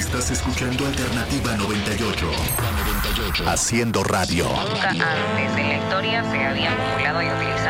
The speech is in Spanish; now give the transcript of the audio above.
Estás escuchando Alternativa 98. Haciendo radio. Nunca antes en la historia se había acumulado y utilizado